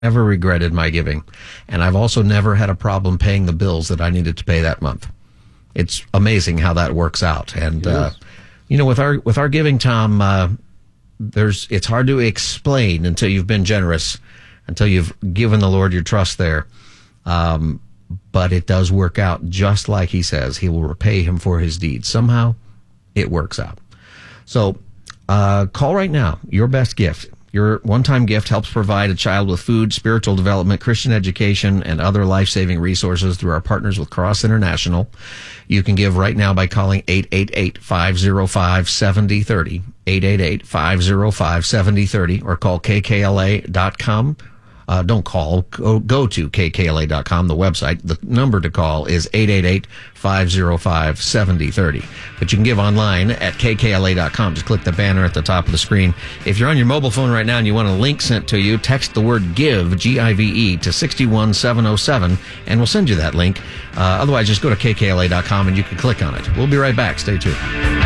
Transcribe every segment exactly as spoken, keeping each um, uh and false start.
Never regretted my giving. And I've also never had a problem paying the bills that I needed to pay that month. It's amazing how that works out. And, uh, you know, with our, with our giving, Tom, uh, there's, it's hard to explain until you've been generous, until you've given the Lord your trust there. Um, but it does work out just like he says. He will repay him for his deeds. Somehow it works out. So, uh, call right now. Your best gift. Your one-time gift helps provide a child with food, spiritual development, Christian education, and other life-saving resources through our partners with Cross International. You can give right now by calling eight eight eight, five oh five, seven oh three oh, eight eight eight, five oh five, seven oh three oh, or call K K L A dot com. Uh, don't call, go, go to K K L A dot com, the website. The number to call is eight eight eight, five oh five, seven oh three oh. But you can give online at K K L A dot com. Just click the banner at the top of the screen. If you're on your mobile phone right now and you want a link sent to you, text the word GIVE, G I V E, to six one seven oh seven, and we'll send you that link. Uh, otherwise, just go to K K L A dot com and you can click on it. We'll be right back. Stay tuned.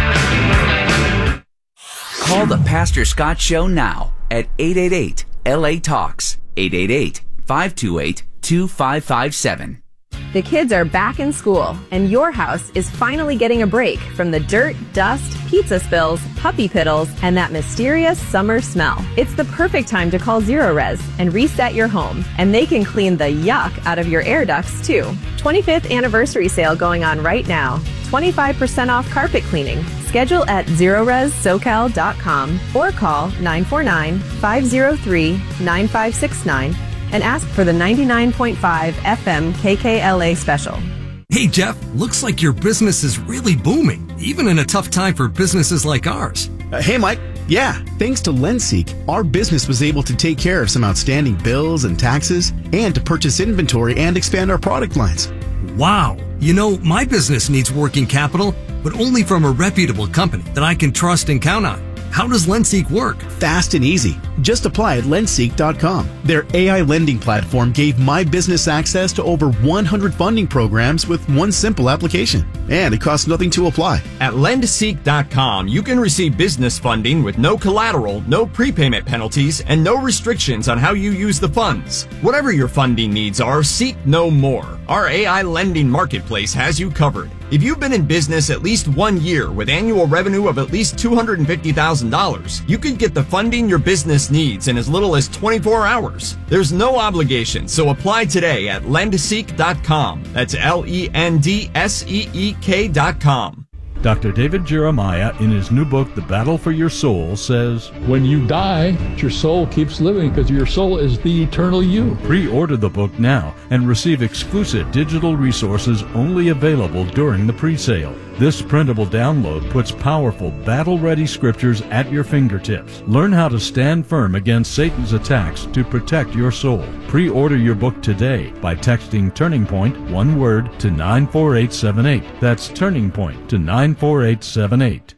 Call the Pastor Scott Show now at eight eight eight, L A Talks. eight eight eight, five two eight, two five five seven. The kids are back in school, and your house is finally getting a break from the dirt, dust, pizza spills, puppy piddles, and that mysterious summer smell. It's the perfect time to call Zerorez and reset your home, and they can clean the yuck out of your air ducts, too. twenty-fifth anniversary sale going on right now. twenty-five percent off carpet cleaning. Schedule at zerorez socal dot com or call nine four nine, five oh three, nine five six nine and ask for the ninety-nine point five F M K K L A special. Hey, Jeff, looks like your business is really booming, even in a tough time for businesses like ours. Uh, hey, Mike. Yeah, thanks to LendSeek, our business was able to take care of some outstanding bills and taxes and to purchase inventory and expand our product lines. Wow. You know, my business needs working capital, but only from a reputable company that I can trust and count on. How does LendSeek work? Fast and easy. Just apply at lendseek dot com. Their A I lending platform gave my business access to over one hundred funding programs with one simple application. And it costs nothing to apply. At lendseek dot com, you can receive business funding with no collateral, no prepayment penalties, and no restrictions on how you use the funds. Whatever your funding needs are, seek no more. Our A I lending marketplace has you covered. If you've been in business at least one year with annual revenue of at least two hundred fifty thousand dollars, you could get the funding your business needs in as little as twenty-four hours. There's no obligation, so apply today at lendseek dot com. That's L E N D S E E K dot com. Doctor David Jeremiah, in his new book, The Battle for Your Soul, says, when you die, your soul keeps living because your soul is the eternal you. Pre-order the book now and receive exclusive digital resources only available during the pre-sale. This printable download puts powerful, battle-ready scriptures at your fingertips. Learn how to stand firm against Satan's attacks to protect your soul. Pre-order your book today by texting Turning Point, one word, to nine four eight seven eight. That's Turning Point to nine four eight seven eight.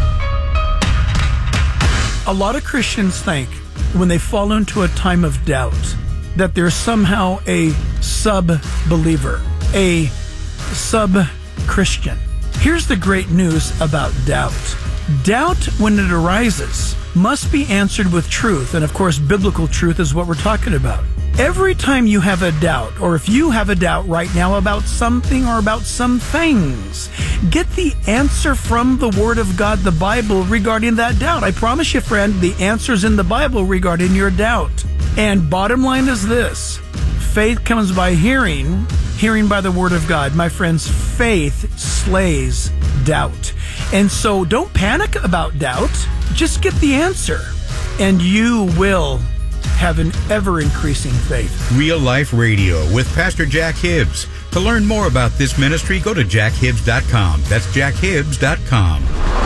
A lot of Christians think when they fall into a time of doubt that they're somehow a sub-believer, a sub-Christian. Here's the great news about doubt. Doubt, when it arises, must be answered with truth. And of course, biblical truth is what we're talking about. Every time you have a doubt, or if you have a doubt right now about something or about some things, get the answer from the Word of God, the Bible, regarding that doubt. I promise you, friend, the answer's in the Bible regarding your doubt. And bottom line is this: faith comes by hearing, hearing by the Word of God. My friends, faith slays doubt. And so don't panic about doubt. Just get the answer, and you will have an ever-increasing faith. Real Life Radio with Pastor Jack Hibbs. To learn more about this ministry, go to jack hibbs dot com. That's jack hibbs dot com.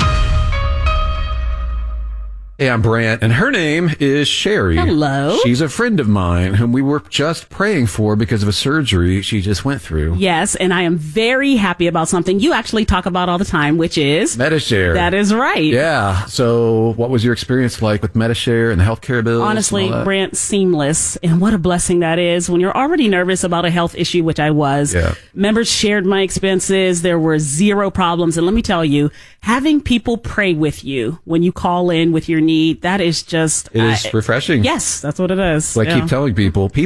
Hey, I'm Brant, and her name is Sherry. Hello. She's a friend of mine whom we were just praying for because of a surgery she just went through. Yes, and I am very happy about something you actually talk about all the time, which is Medi-Share. That is right. Yeah. So what was your experience like with Medi-Share and the healthcare bills? Honestly, Brant, seamless. And what a blessing that is when you're already nervous about a health issue, which I was. Yeah. Members shared my expenses. There were zero problems. And let me tell you, having people pray with you when you call in with your need. That is just It is uh, refreshing. Yes, that's what it is. So I yeah. keep telling people, people